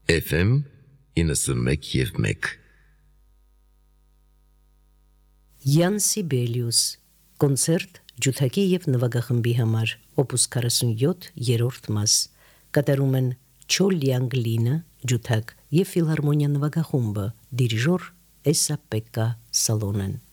FM 91.1 Յան Սիբելիուս կոնցերտ ջութակի եւ նվագախմբի համար օպուս 47 երրորդ մաս կատարում են Չոլյանգլինը ջութակ եւ ֆիլհարմոնիա նվագախումբը դիրիժոր Էսա Պեկկա Սալոնեն